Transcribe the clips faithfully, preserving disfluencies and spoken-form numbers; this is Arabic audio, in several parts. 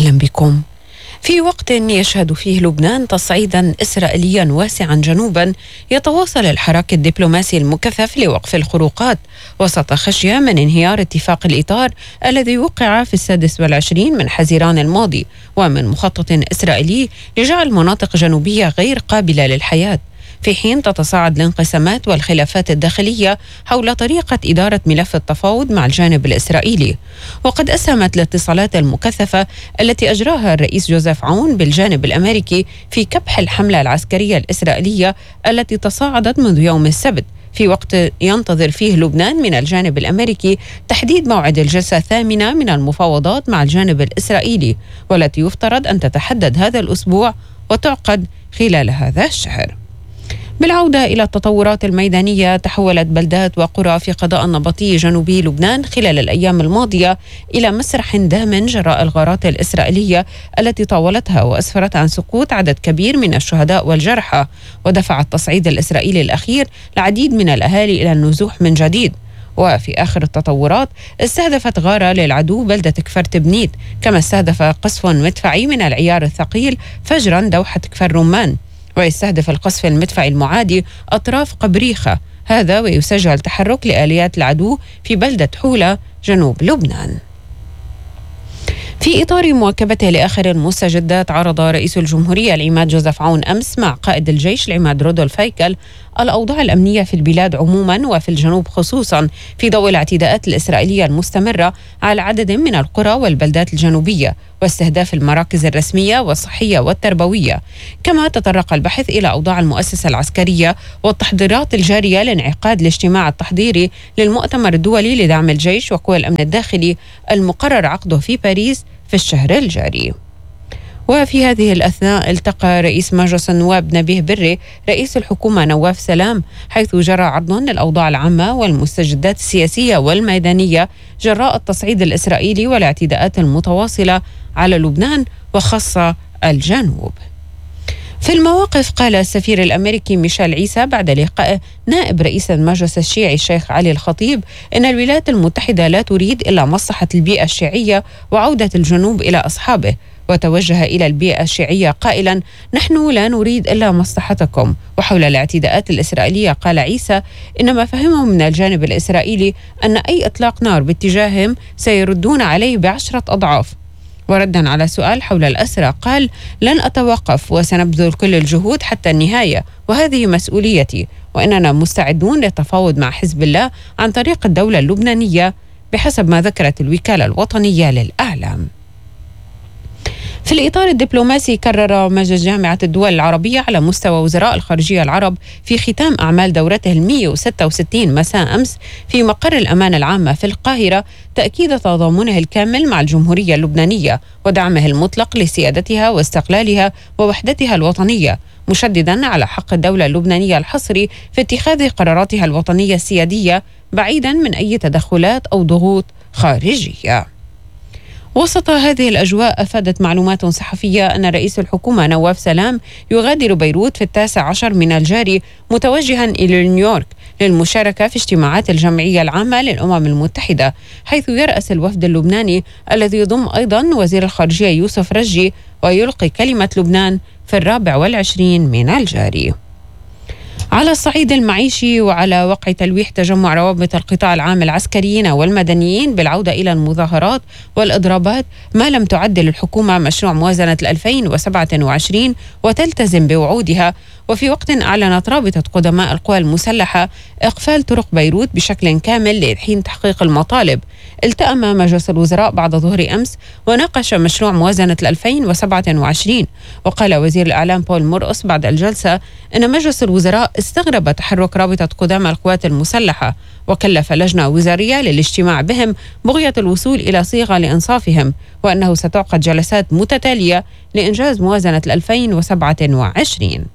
أهلا بكم. في وقت يشهد فيه لبنان تصعيدا إسرائيليا واسعا جنوبا، يتواصل الحراك الدبلوماسي المكثف لوقف الخروقات وسط خشية من انهيار اتفاق الإطار الذي وقع في السادس والعشرين من حزيران الماضي، ومن مخطط إسرائيلي لجعل مناطق جنوبية غير قابلة للحياة، في حين تتصاعد الانقسامات والخلافات الداخلية حول طريقة إدارة ملف التفاوض مع الجانب الإسرائيلي. وقد أسهمت الاتصالات المكثفة التي أجراها الرئيس جوزيف عون بالجانب الأمريكي في كبح الحملة العسكرية الإسرائيلية التي تصاعدت منذ يوم السبت، في وقت ينتظر فيه لبنان من الجانب الأمريكي تحديد موعد الجلسة الثامنة من المفاوضات مع الجانب الإسرائيلي، والتي يفترض أن تتحدد هذا الأسبوع وتعقد خلال هذا الشهر. بالعودة إلى التطورات الميدانية، تحولت بلدات وقرى في قضاء النبطي جنوبي لبنان خلال الأيام الماضية إلى مسرح دام جراء الغارات الإسرائيلية التي طاولتها وأسفرت عن سقوط عدد كبير من الشهداء والجرحى، ودفع التصعيد الإسرائيلي الأخير العديد من الأهالي إلى النزوح من جديد. وفي آخر التطورات، استهدفت غارة للعدو بلدة كفر تبنيت، كما استهدف قصف مدفعي من العيار الثقيل فجرا دوحة كفر رمان، ويستهدف القصف المدفعي المعادي أطراف قبريخة، هذا ويسجل تحرك لآليات العدو في بلدة حولة جنوب لبنان. في إطار مواكبته لآخر المستجدات، عرض رئيس الجمهورية العماد جوزيف عون أمس مع قائد الجيش العماد رودولف هيكل الأوضاع الأمنية في البلاد عموما وفي الجنوب خصوصا، في ضوء الاعتداءات الإسرائيلية المستمرة على عدد من القرى والبلدات الجنوبية واستهداف المراكز الرسمية والصحية والتربوية. كما تطرق البحث إلى أوضاع المؤسسة العسكرية والتحضيرات الجارية لانعقاد الاجتماع التحضيري للمؤتمر الدولي لدعم الجيش وقوى الأمن الداخلي المقرر عقده في باريس في الشهر الجاري. وفي هذه الأثناء التقى رئيس مجلس النواب نبيه بري رئيس الحكومة نواف سلام، حيث جرى عرض للأوضاع العامة والمستجدات السياسية والميدانية جراء التصعيد الإسرائيلي والاعتداءات المتواصلة على لبنان وخاصة الجنوب. في المواقف، قال السفير الأمريكي ميشيل عيسى بعد لقاء نائب رئيس المجلس الشيعي الشيخ علي الخطيب أن الولايات المتحدة لا تريد إلا مصلحة البيئة الشيعية وعودة الجنوب إلى أصحابه، وتوجه إلى البيئة الشيعية قائلا: نحن لا نريد إلا مصلحتكم. وحول الاعتداءات الإسرائيلية، قال عيسى إن ما فهمه من الجانب الإسرائيلي أن أي إطلاق نار باتجاههم سيردون عليه بعشرة أضعاف. وردا على سؤال حول الأسرى، قال: لن أتوقف وسنبذل كل الجهود حتى النهاية، وهذه مسؤوليتي، وإننا مستعدون للتفاوض مع حزب الله عن طريق الدولة اللبنانية بحسب ما ذكرت الوكالة الوطنية للإعلام. في الإطار الدبلوماسي، كرر مجلس جامعة الدول العربية على مستوى وزراء الخارجية العرب في ختام أعمال دورته المئة وستة وستين مساء أمس في مقر الأمانة العامة في القاهرة تأكيد تضامنه الكامل مع الجمهورية اللبنانية ودعمه المطلق لسيادتها واستقلالها ووحدتها الوطنية، مشددا على حق الدولة اللبنانية الحصري في اتخاذ قراراتها الوطنية السيادية بعيدا من أي تدخلات أو ضغوط خارجية. وسط هذه الأجواء، أفادت معلومات صحفية أن رئيس الحكومة نواف سلام يغادر بيروت في التاسع عشر من الجاري متوجها إلى نيويورك للمشاركة في اجتماعات الجمعية العامة للأمم المتحدة، حيث يرأس الوفد اللبناني الذي يضم أيضا وزير الخارجية يوسف رجي، ويلقي كلمة لبنان في الرابع والعشرين من الجاري. على الصعيد المعيشي، وعلى وقع تلويح تجمع روابط القطاع العام العسكريين والمدنيين بالعودة إلى المظاهرات والإضرابات، ما لم تعدل الحكومة مشروع موازنة الألفين وسبعة وعشرين وتلتزم بوعودها. وفي وقت أعلنت رابطة قدماء القوى المسلحة إقفال طرق بيروت بشكل كامل لحين تحقيق المطالب، التأم مجلس الوزراء بعد ظهر أمس وناقش مشروع موازنة ألفين وسبعة وعشرين. وقال وزير الإعلام بول مرقص بعد الجلسة أن مجلس الوزراء استغرب تحرك رابطة قدماء القوات المسلحة، وكلف لجنة وزارية للاجتماع بهم بغية الوصول إلى صيغة لإنصافهم، وأنه ستعقد جلسات متتالية لإنجاز موازنة ألفين وسبعة وعشرين.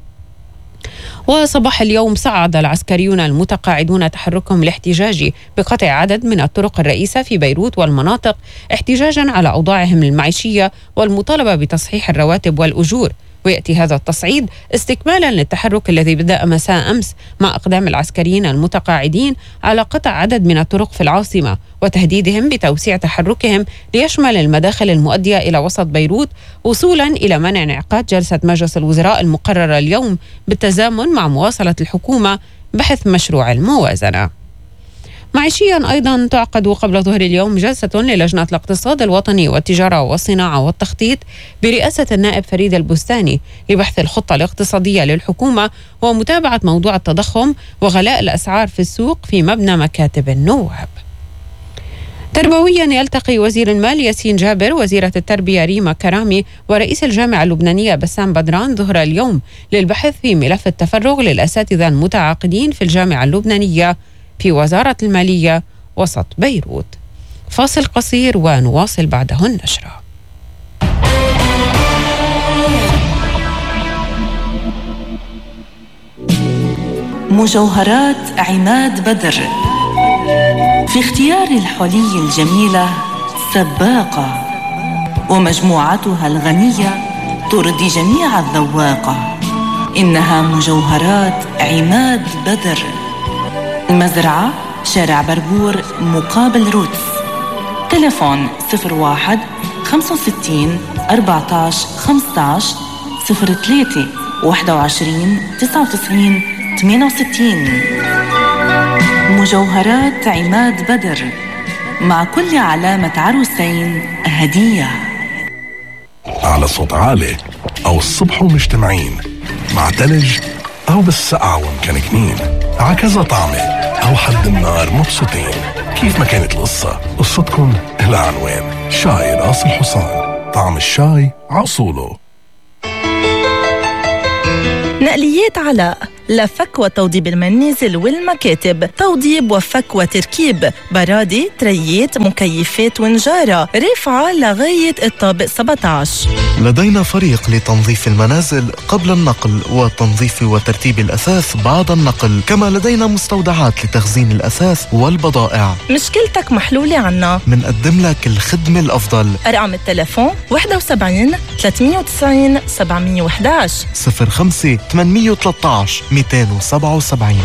وصباح اليوم صعد العسكريون المتقاعدون تحركهم الاحتجاجي بقطع عدد من الطرق الرئيسة في بيروت والمناطق احتجاجا على أوضاعهم المعيشية والمطالبة بتصحيح الرواتب والأجور. ويأتي هذا التصعيد استكمالا للتحرك الذي بدأ مساء أمس مع أقدام العسكريين المتقاعدين على قطع عدد من الطرق في العاصمة وتهديدهم بتوسيع تحركهم ليشمل المداخل المؤدية إلى وسط بيروت، وصولا إلى منع انعقاد جلسة مجلس الوزراء المقررة اليوم بالتزامن مع مواصلة الحكومة بحث مشروع الموازنة. معيشيا أيضا تعقد قبل ظهر اليوم جلسة للجنة الاقتصاد الوطني والتجارة والصناعة والتخطيط برئاسة النائب فريد البستاني لبحث الخطة الاقتصادية للحكومة ومتابعة موضوع التضخم وغلاء الأسعار في السوق في مبنى مكاتب النواب. تربويا يلتقي وزير المال ياسين جابر وزيرة التربية ريما كرامي ورئيس الجامعة اللبنانية بسام بدران ظهر اليوم للبحث في ملف التفرغ للأساتذة المتعاقدين في الجامعة اللبنانية في وزارة المالية وسط بيروت. فاصل قصير ونواصل بعده النشرة. مجوهرات عماد بدر في اختيار الحلي الجميلة سباقة، ومجموعتها الغنية ترضي جميع الذواقة. إنها مجوهرات عماد بدر، المزرعة شارع بربور مقابل روتس. تليفون صفر واحد خمسة وستين أربعة عشر خمسة عشر صفر ثلاثة واحد وعشرين تسعة وتسعين ثمانية وستين. مجوهرات عماد بدر، مع كل علامة عروسين هدية. على صوت عالي أو الصبح ومجتمعين، مع تلج أو بالسقعة ومكنكنين، عكذا طعمة أو حد النار مبسوطين. كيف ما كانت القصة، قصتكم لها عنوان. شاي راس الحصان، طعم الشاي عصوله. نقليات علاء لفك وتوضيب المنازل والمكاتب، توضيب وفك وتركيب، برادي، تريات، مكيفات ونجارة، رفعة لغاية الطابق سبعة عشر. لدينا فريق لتنظيف المنازل قبل النقل وتنظيف وترتيب الأثاث بعد النقل، كما لدينا مستودعات لتخزين الأثاث والبضائع. مشكلتك محلولة عنا، منقدم لك الخدمة الأفضل. أرقام التلفون واحد وسبعين ثلاثمية وتسعين سبعمية وإحدى عشر صفر خمسة ثمانمية وثلاثة عشر مئتين وسبعة وسبعين.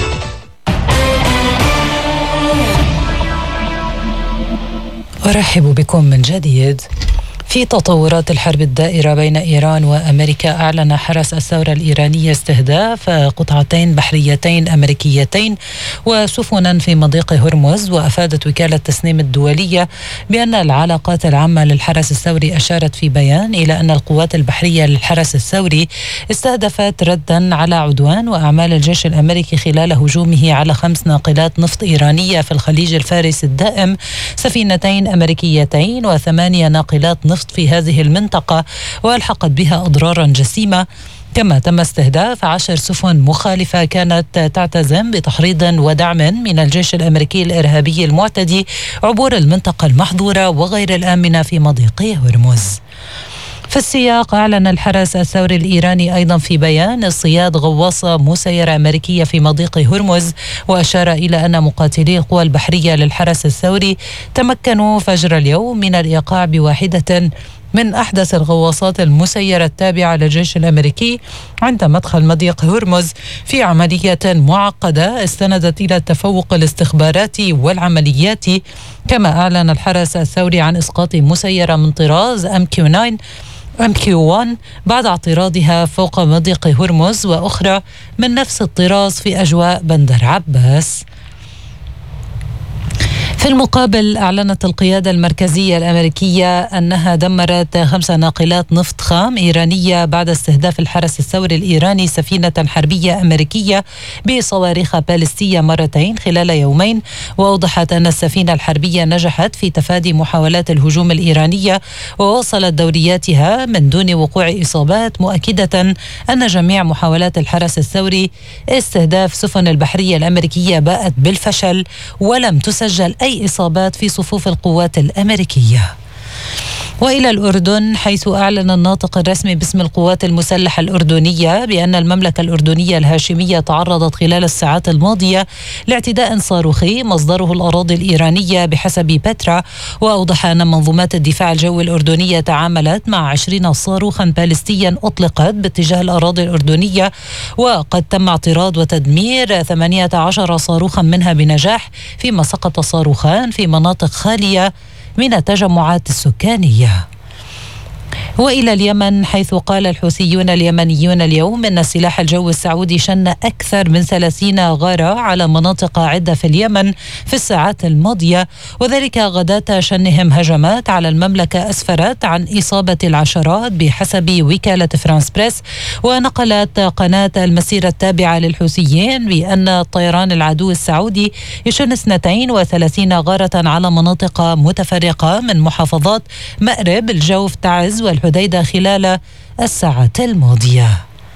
أرحب بكم من جديد. في تطورات الحرب الدائرة بين إيران وأمريكا، أعلن حرس الثورة الإيراني استهداف قطعتين بحريتين أمريكيتين وسفنا في مضيق هرمز. وأفادت وكالة تسنيم الدولية بأن العلاقات العامة للحرس الثوري أشارت في بيان إلى أن القوات البحرية للحرس الثوري استهدفت ردا على عدوان وأعمال الجيش الأمريكي خلال هجومه على خمس ناقلات نفط إيرانية في الخليج الفارسي الدائم، سفينتين أمريكيتين وثمانية ناقلات نفط في هذه المنطقة، وألحقت بها أضرارا جسيمة. كما تم استهداف عشر سفن مخالفة كانت تعتزم بتحريض ودعم من الجيش الأمريكي الإرهابي المعتدي عبور المنطقة المحظورة وغير الآمنة في مضيق هرمز. في السياق، أعلن الحرس الثوري الإيراني أيضا في بيان اصطياد غواصة مسيرة أمريكية في مضيق هرمز، وأشار إلى أن مقاتلي القوى البحرية للحرس الثوري تمكنوا فجر اليوم من الإيقاع بواحدة من أحدث الغواصات المسيرة التابعة للجيش الأمريكي عند مدخل مضيق هرمز في عملية معقدة استندت إلى التفوق الاستخباراتي والعملياتي. كما أعلن الحرس الثوري عن إسقاط مسيرة من طراز إم كيو تسعة إم كيو واحد بعد اعتراضها فوق مضيق هرمز، وأخرى من نفس الطراز في أجواء بندر عباس. في المقابل، أعلنت القيادة المركزية الأمريكية أنها دمرت خمس ناقلات نفط خام إيرانية بعد استهداف الحرس الثوري الإيراني سفينة حربية أمريكية بصواريخ باليستية مرتين خلال يومين. وأوضحت أن السفينة الحربية نجحت في تفادي محاولات الهجوم الإيرانية وواصلت دورياتها من دون وقوع إصابات، مؤكدة أن جميع محاولات الحرس الثوري استهداف سفن البحرية الأمريكية باءت بالفشل، ولم تسجل أي إصابات في صفوف القوات الأمريكية. وإلى الأردن، حيث أعلن الناطق الرسمي باسم القوات المسلحة الأردنية بأن المملكة الأردنية الهاشمية تعرضت خلال الساعات الماضية لاعتداء صاروخي مصدره الأراضي الإيرانية بحسب بترا. وأوضح أن منظومات الدفاع الجوي الأردنية تعاملت مع عشرين صاروخا باليستيا أطلقت باتجاه الأراضي الأردنية، وقد تم اعتراض وتدمير ثمانية عشر صاروخا منها بنجاح، فيما سقط صاروخان في مناطق خالية من التجمعات السكانية. وإلى اليمن، حيث قال الحوثيون اليمنيون اليوم أن السلاح الجوي السعودي شن أكثر من ثلاثين غارة على مناطق عدة في اليمن في الساعات الماضية، وذلك غداة شنهم هجمات على المملكة أسفرت عن إصابة العشرات بحسب وكالة فرانس بريس. ونقلت قناة المسيرة التابعة للحوثيين بأن الطيران العدو السعودي يشن اثنتين وثلاثين غارة على مناطق متفرقة من محافظات مأرب، الجوف، تعز والحديدة خلال الساعات الماضية.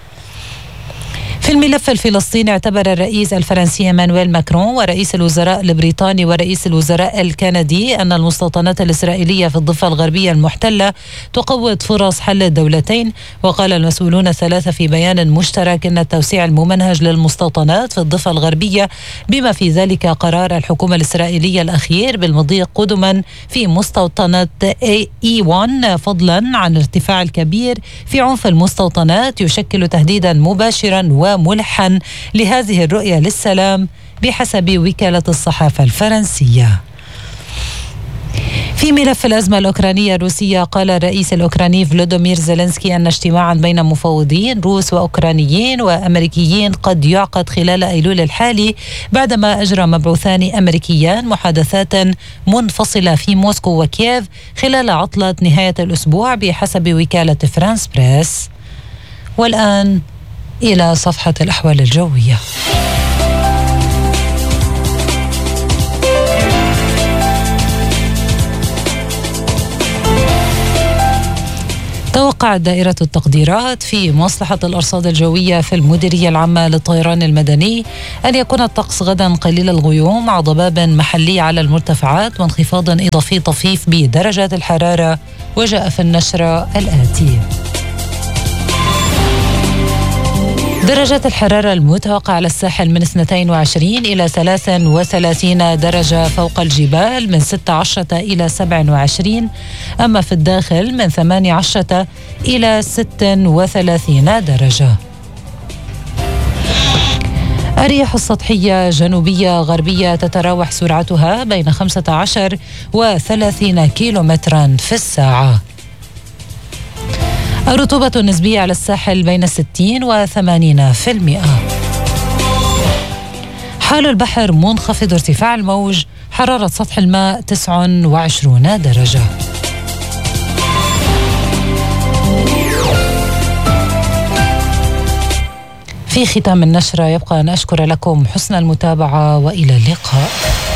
في الملف الفلسطيني، اعتبر الرئيس الفرنسي إيمانويل ماكرون ورئيس الوزراء البريطاني ورئيس الوزراء الكندي أن المستوطنات الإسرائيلية في الضفة الغربية المحتلة تقوض فرص حل الدولتين. وقال المسؤولون الثلاثة في بيان مشترك أن التوسيع الممنهج للمستوطنات في الضفة الغربية، بما في ذلك قرار الحكومة الإسرائيلية الأخير بالمضي قدما في مستوطنة إي واحد فضلا عن الارتفاع الكبير في عنف المستوطنات، يشكل تهديدا مباشرا وملحا لهذه الرؤية للسلام بحسب وكالة الصحافة الفرنسية. في ملف الأزمة الأوكرانية الروسية، قال الرئيس الأوكراني فلوديمير زيلينسكي أن اجتماعا بين مفوضين روس وأوكرانيين وأمريكيين قد يعقد خلال أيلول الحالي، بعدما أجرى مبعوثان أمريكيان محادثات منفصلة في موسكو وكييف خلال عطلة نهاية الأسبوع بحسب وكالة فرانس بريس. والآن إلى صفحة الأحوال الجوية. توقعت دائرة التقديرات في مصلحة الأرصاد الجوية في المديرية العامة للطيران المدني أن يكون الطقس غدا قليل الغيوم مع ضباب محلي على المرتفعات وانخفاض إضافي طفيف بدرجات الحرارة. وجاء في النشرة الآتي: درجات الحرارة المتوقعة على الساحل من اثنتين وعشرين إلى ثلاث وثلاثين درجة، فوق الجبال من ستة عشر إلى سبعة وعشرين، أما في الداخل من ثمانية عشر إلى ستة وثلاثين درجة. الرياح السطحية جنوبية غربية تتراوح سرعتها بين خمسة عشر وثلاثين كيلومترا في الساعة. الرطوبة النسبية على الساحل بين ستين وثمانين في المئة. حال البحر منخفض ارتفاع الموج، حرارة سطح الماء تسعة وعشرين درجة. في ختام النشرة يبقى أن أشكر لكم حسن المتابعة وإلى اللقاء.